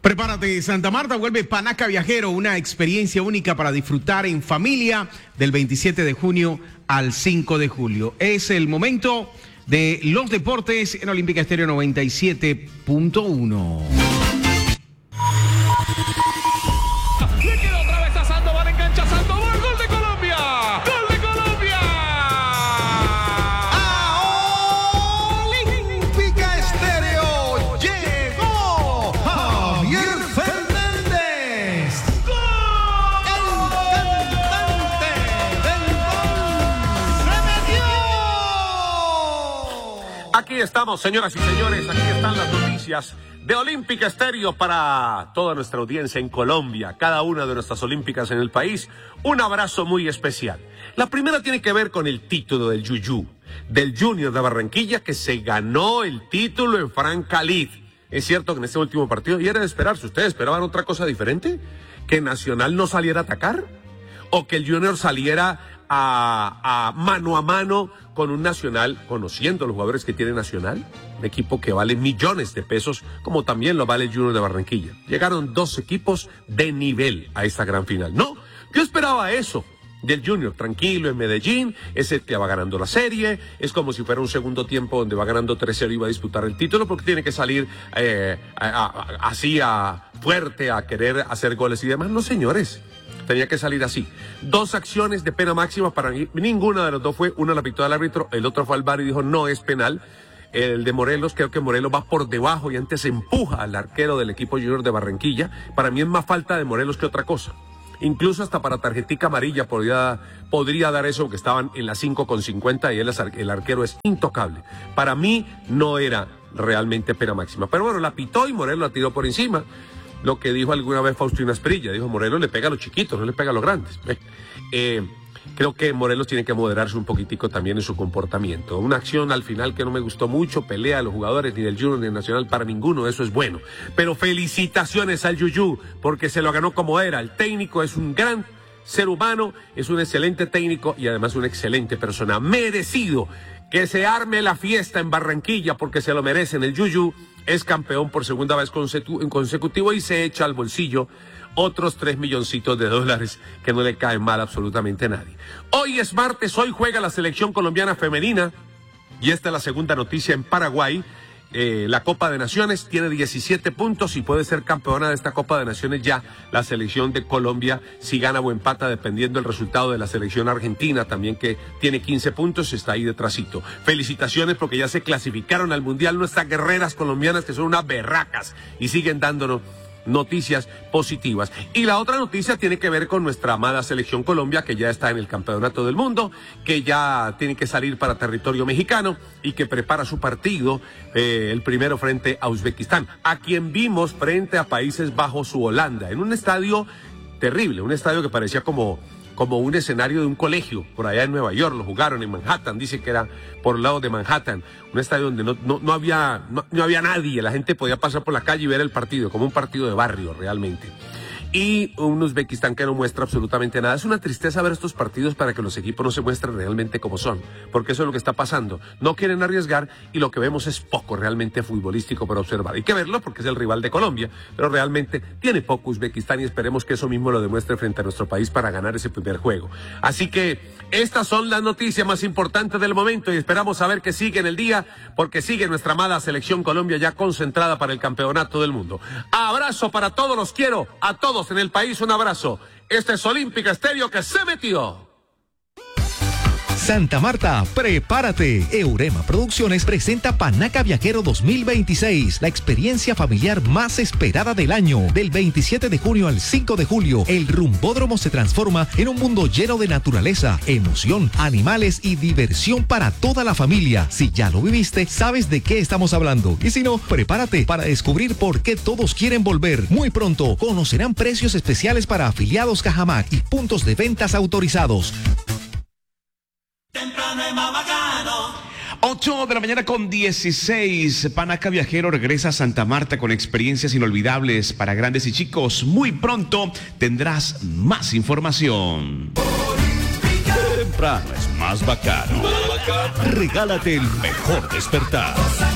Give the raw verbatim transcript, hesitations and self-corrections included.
Prepárate, Santa Marta vuelve Panaca Viajero, una experiencia única para disfrutar en familia del veintisiete de junio al cinco de julio. Es el momento de los deportes en Olímpica Estéreo noventa y siete punto uno. Le queda otra vez a Sandoval, engancha Sandoval, gol de Colombia, gol de Colombia. A Olímpica Estéreo llegó Javier Fernández, ¡gol! El cantante del gol se metió. Aquí estamos, señoras y señores, aquí están las noticias de Olímpica Estéreo para toda nuestra audiencia en Colombia, cada una de nuestras olímpicas en el país. Un abrazo muy especial. La primera tiene que ver con el título del Yuyú, del Junior de Barranquilla, que se ganó el título en Frank Khalid. Es cierto que en este último partido, y era de esperarse, ¿ustedes esperaban otra cosa diferente? ¿Que Nacional no saliera a atacar? ¿O que el Junior saliera a, a mano a mano con un Nacional, conociendo los jugadores que tiene Nacional? Un equipo que vale millones de pesos, como también lo vale el Junior de Barranquilla. Llegaron dos equipos de nivel a esta gran final. No, yo esperaba eso del Junior, tranquilo en Medellín, es el que va ganando la serie, es como si fuera un segundo tiempo donde va ganando tres cero y va a disputar el título, porque tiene que salir eh, a, a, así a fuerte a querer hacer goles y demás. No, señores, tenía que salir así. Dos acciones de pena máxima para mí, ninguna de los dos fue, una la pitó al árbitro, el otro fue al V A R y dijo no es penal. El de Morelos, creo que Morelos va por debajo y antes empuja al arquero del equipo Junior de Barranquilla. Para mí es más falta de Morelos que otra cosa. Incluso hasta para tarjetica amarilla podría, podría dar eso, que estaban en las cinco con cincuenta y él, el arquero es intocable. Para mí no era realmente pena máxima. Pero bueno, la pitó y Morelos la tiró por encima. Lo que dijo alguna vez Faustino Asprilla, dijo Morelos le pega a los chiquitos, no le pega a los grandes. Eh, creo que Morelos tiene que moderarse un poquitico también en su comportamiento. Una acción al final que no me gustó mucho, pelea a los jugadores ni del Junior ni del Nacional, para ninguno, eso es bueno. Pero felicitaciones al Yuyú, porque se lo ganó como era. El técnico es un gran ser humano, es un excelente técnico y además una excelente persona. Merecido que se arme la fiesta en Barranquilla porque se lo merecen. El Yuyú es campeón por segunda vez consecu- en consecutivo y se echa al bolsillo otros tres milloncitos de dólares que no le caen mal absolutamente a nadie. Hoy es martes, hoy juega la selección colombiana femenina y esta es la segunda noticia en Paraguay. Eh, la Copa de Naciones tiene diecisiete puntos y puede ser campeona de esta Copa de Naciones ya la selección de Colombia si gana o empata dependiendo del resultado de la selección argentina también, que tiene quince puntos, está ahí detrásito. Felicitaciones porque ya se clasificaron al Mundial nuestras guerreras colombianas, que son unas berracas y siguen dándonos noticias positivas. Y la otra noticia tiene que ver con nuestra amada selección Colombia, que ya está en el campeonato del mundo, que ya tiene que salir para territorio mexicano y que prepara su partido, eh, el primero frente a Uzbekistán, a quien vimos frente a Países Bajos u Holanda, en un estadio terrible, un estadio que parecía como como un escenario de un colegio, por allá en Nueva York, lo jugaron en Manhattan, dice que era por el lado de Manhattan, un estadio donde no, no, no había, no, no había nadie, la gente podía pasar por la calle y ver el partido, como un partido de barrio realmente. Y un Uzbekistán que no muestra absolutamente nada. Es una tristeza ver estos partidos para que los equipos no se muestren realmente como son, porque eso es lo que está pasando. No quieren arriesgar y lo que vemos es poco realmente futbolístico para observar. Hay que verlo porque es el rival de Colombia, pero realmente tiene poco Uzbekistán y esperemos que eso mismo lo demuestre frente a nuestro país para ganar ese primer juego. Así que estas son las noticias más importantes del momento y esperamos saber que sigue en el día, porque sigue nuestra amada selección Colombia ya concentrada para el campeonato del mundo. Abrazo para todos, los quiero a todos en el país, un abrazo. Este es Olímpica Estéreo que se metió. Santa Marta, prepárate. Eurema Producciones presenta Panaca Viajero dos mil veintiséis, la experiencia familiar más esperada del año. Del veintisiete de junio al cinco de julio, el rumbódromo se transforma en un mundo lleno de naturaleza, emoción, animales y diversión para toda la familia. Si ya lo viviste, sabes de qué estamos hablando. Y si no, prepárate para descubrir por qué todos quieren volver. Muy pronto conocerán precios especiales para afiliados Cajamac y puntos de ventas autorizados. Temprano es más bacano. ocho de la mañana con dieciséis. Panaca Viajero regresa a Santa Marta con experiencias inolvidables para grandes y chicos. Muy pronto tendrás más información. Temprano es más bacano. Regálate el mejor despertar.